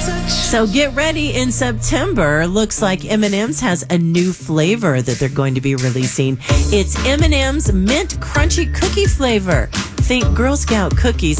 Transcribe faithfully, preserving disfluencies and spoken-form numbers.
So get ready in September. Looks like M and M's has a new flavor that they're going to be releasing. It's M and M's Mint Crunchy Cookie flavor. Think Girl Scout cookies